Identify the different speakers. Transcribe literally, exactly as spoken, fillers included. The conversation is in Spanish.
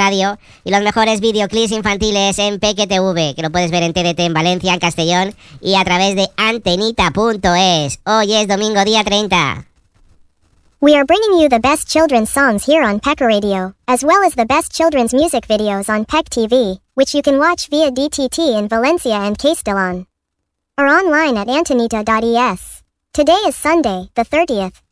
Speaker 1: Radio y los mejores videoclips infantiles en P Q T V, que lo puedes ver en T D T en Valencia, en Castellón y a través de antenita punto es. Hoy es domingo día treinta.
Speaker 2: We are bringing you the best children's songs here on P E C Radio, as well as the best children's music videos on P E C T V, which you can watch via D T T in Valencia and Castellón, or online at antonita dot es. Today is Sunday, the thirtieth.